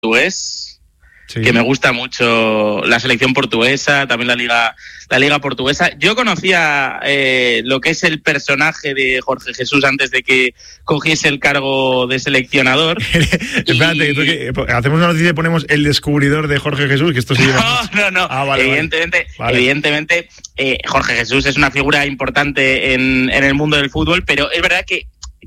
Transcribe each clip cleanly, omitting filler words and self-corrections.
portugués, sí, que me gusta mucho la selección portuguesa, también la liga portuguesa. Yo conocía lo que es el personaje de Jorge Jesús antes de que cogiese el cargo de seleccionador. Espérate, hacemos una noticia y ponemos el descubridor de Jorge Jesús, que esto se lleva... No. Vale, Evidentemente, Jorge Jesús es una figura importante en el mundo del fútbol, pero es verdad que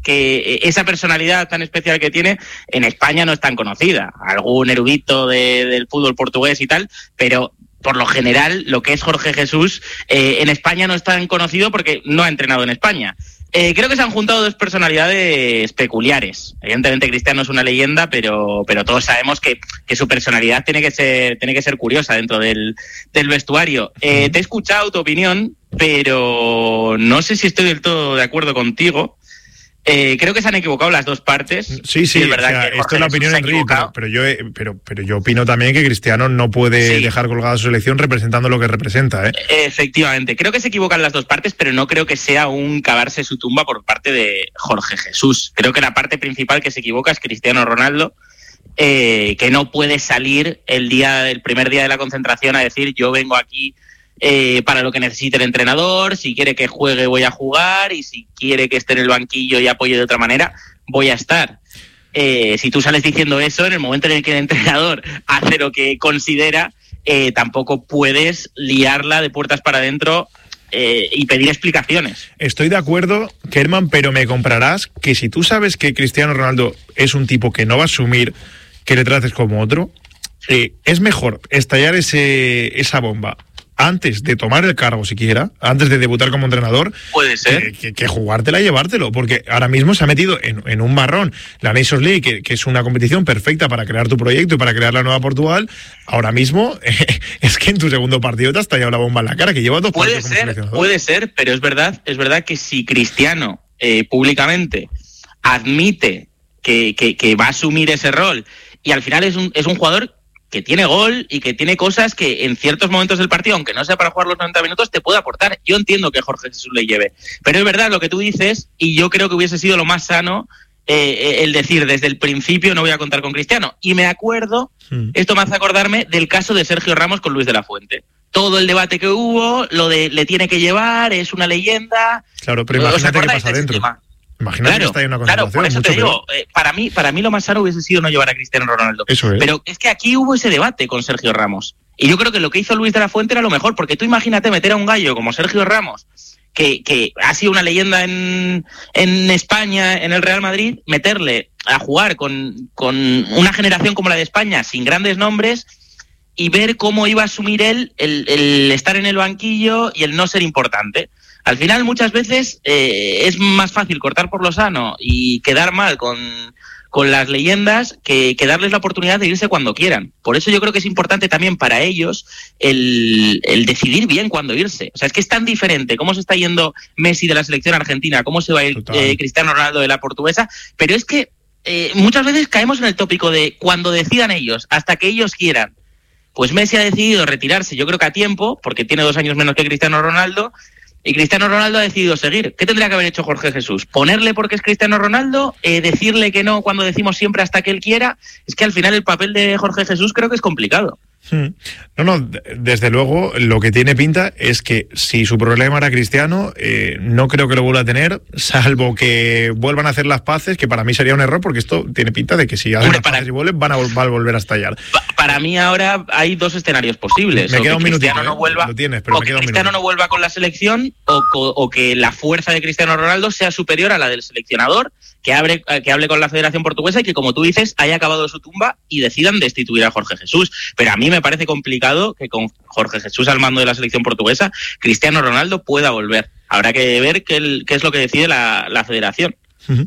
esa personalidad tan especial que tiene en España no es tan conocida. Algún erudito del fútbol portugués y tal, pero por lo general lo que es Jorge Jesús en España no es tan conocido porque no ha entrenado en España. Creo que se han juntado dos personalidades peculiares. Evidentemente Cristiano es una leyenda, pero todos sabemos que su personalidad tiene que ser curiosa dentro del vestuario. Te he escuchado tu opinión, pero no sé si estoy del todo de acuerdo contigo. Creo que se han equivocado las dos partes. Sí, es verdad, o sea, que esto es la opinión de Enrique, pero yo opino también que Cristiano no puede dejar colgada su selección representando lo que representa, ¿eh? Efectivamente, creo que se equivocan las dos partes, pero no creo que sea un cavarse su tumba por parte de Jorge Jesús. Creo que la parte principal que se equivoca es Cristiano Ronaldo, que no puede salir el primer día de la concentración a decir yo vengo aquí para lo que necesite el entrenador, si quiere que juegue voy a jugar y si quiere que esté en el banquillo y apoye de otra manera voy a estar. Si tú sales diciendo eso, en el momento en el que el entrenador hace lo que considera, tampoco puedes liarla de puertas para adentro y pedir explicaciones. Estoy de acuerdo, Kerman, pero me comprarás que si tú sabes que Cristiano Ronaldo es un tipo que no va a asumir que le trates como otro, es mejor estallar esa bomba antes de tomar el cargo siquiera, antes de debutar como entrenador, puede ser que jugártela y llevártelo, porque ahora mismo se ha metido en un marrón la Nations League, que es una competición perfecta para crear tu proyecto y para crear la nueva Portugal. Ahora mismo es que en tu segundo partido te has tallado la bomba en la cara, que lleva 2 partidos como seleccionador. Puede ser, pero es verdad que si Cristiano públicamente admite que va a asumir ese rol y al final es un jugador que tiene gol y que tiene cosas que en ciertos momentos del partido, aunque no sea para jugar los 90 minutos, te puede aportar. Yo entiendo que Jorge Jesús le lleve, pero es verdad lo que tú dices y yo creo que hubiese sido lo más sano el decir desde el principio no voy a contar con Cristiano. Y me acuerdo, esto me hace acordarme del caso de Sergio Ramos con Luis de la Fuente. Todo el debate que hubo, lo de le tiene que llevar, es una leyenda. Claro, pero imagínate qué pasa dentro. Imagínate que está ahí una concentración. Claro, por eso te digo, para mí lo más sano hubiese sido no llevar a Cristiano Ronaldo. Eso es. Pero es que aquí hubo ese debate con Sergio Ramos. Y yo creo que lo que hizo Luis de la Fuente era lo mejor, porque tú imagínate meter a un gallo como Sergio Ramos, que ha sido una leyenda en España, en el Real Madrid, meterle a jugar con una generación como la de España, sin grandes nombres, y ver cómo iba a asumir él el estar en el banquillo y el no ser importante. Al final, muchas veces es más fácil cortar por lo sano y quedar mal con las leyendas que darles la oportunidad de irse cuando quieran. Por eso yo creo que es importante también para ellos el decidir bien cuándo irse. O sea, es que es tan diferente cómo se está yendo Messi de la selección argentina, cómo se va a ir Cristiano Ronaldo de la portuguesa, pero es que muchas veces caemos en el tópico de cuando decidan ellos, hasta que ellos quieran. Pues Messi ha decidido retirarse, yo creo que a tiempo, porque tiene 2 años menos que Cristiano Ronaldo, y Cristiano Ronaldo ha decidido seguir. ¿Qué tendría que haber hecho Jorge Jesús? ¿Ponerle porque es Cristiano Ronaldo? ¿Decirle que no cuando decimos siempre hasta que él quiera? Es que al final el papel de Jorge Jesús creo que es complicado. No, desde luego lo que tiene pinta es que si su problema era Cristiano, no creo que lo vuelva a tener, salvo que vuelvan a hacer las paces, que para mí sería un error, porque esto tiene pinta de que si hacen las paces y vuelven, van a volver a estallar. Para mí ahora hay 2 escenarios posibles. Me queda un minutito, no vuelva, lo tienes, pero o que Cristiano no vuelva con la selección, o que la fuerza de Cristiano Ronaldo sea superior a la del seleccionador, que hable con la Federación Portuguesa y que, como tú dices, haya acabado su tumba y decidan destituir a Jorge Jesús. Pero a mí me parece complicado que con Jorge Jesús al mando de la selección portuguesa, Cristiano Ronaldo pueda volver. Habrá que ver qué es lo que decide la Federación.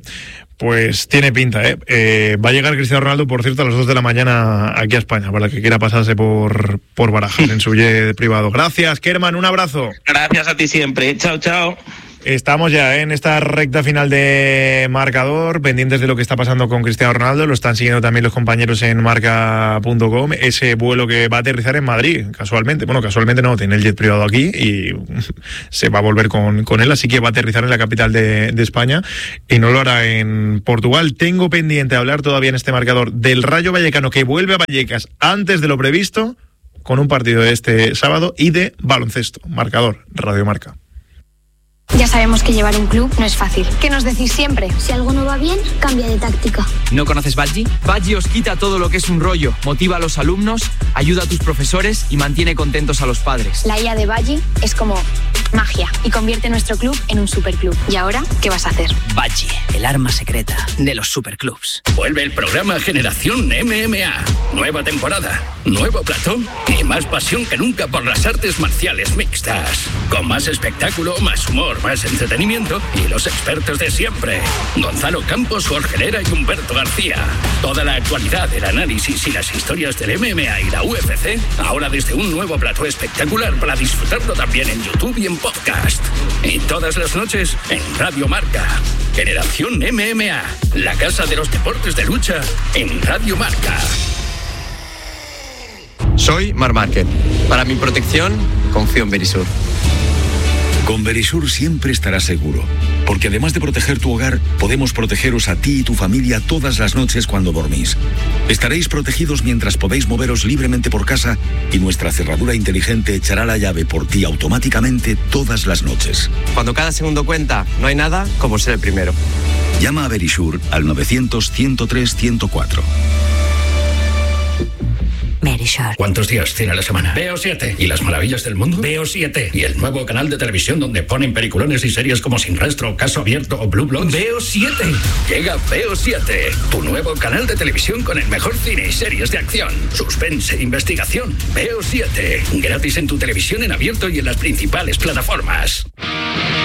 Pues tiene pinta, va a llegar Cristiano Ronaldo, por cierto, a las 2 de la mañana aquí a España, para que quiera pasarse por Barajas en su jet privado. Gracias, Kerman, un abrazo. Gracias a ti siempre. Chao, chao. Estamos ya en esta recta final de marcador, pendientes de lo que está pasando con Cristiano Ronaldo. Lo están siguiendo también los compañeros en marca.com. Ese vuelo que va a aterrizar en Madrid, casualmente. Bueno, casualmente no, tiene el jet privado aquí y se va a volver con él, así que va a aterrizar en la capital de España y no lo hará en Portugal. Tengo pendiente hablar todavía en este marcador del Rayo Vallecano, que vuelve a Vallecas antes de lo previsto, con un partido de este sábado y de baloncesto. Marcador, Radio Marca. Ya sabemos que llevar un club no es fácil. ¿Qué nos decís siempre? Si algo no va bien, cambia de táctica. ¿No conoces Badgie? Badgie os quita todo lo que es un rollo, motiva a los alumnos, ayuda a tus profesores y mantiene contentos a los padres. La IA de Badgie es como magia y convierte nuestro club en un superclub. ¿Y ahora qué vas a hacer? Badgie, el arma secreta de los superclubs. Vuelve el programa Generación MMA. Nueva temporada, nuevo plató y más pasión que nunca por las artes marciales mixtas. Con más espectáculo, más humor, más entretenimiento y los expertos de siempre. Gonzalo Campos, Jorge Herrera y Humberto García. Toda la actualidad, el análisis y las historias del MMA y la UFC, ahora desde un nuevo plató espectacular para disfrutarlo también en YouTube y en podcast. Y todas las noches en Radio Marca. Generación MMA, la casa de los deportes de lucha en Radio Marca. Soy Marc Márquez. Para mi protección, confío en Verisur. Con Verisur siempre estarás seguro, porque además de proteger tu hogar, podemos protegeros a ti y tu familia todas las noches cuando dormís. Estaréis protegidos mientras podéis moveros libremente por casa y nuestra cerradura inteligente echará la llave por ti automáticamente todas las noches. Cuando cada segundo cuenta, no hay nada como ser el primero. Llama a Verisur al 900-103-104. Verisur. ¿Cuántos días tiene la semana? Veo 7. ¿Y las maravillas del mundo? Veo 7. ¿Y el nuevo canal de televisión donde ponen peliculones y series como Sin Rastro, Caso Abierto o Blue Bloods? Veo 7. Llega Veo 7, tu nuevo canal de televisión con el mejor cine y series de acción, suspense e investigación. Veo 7. Gratis en tu televisión en abierto y en las principales plataformas.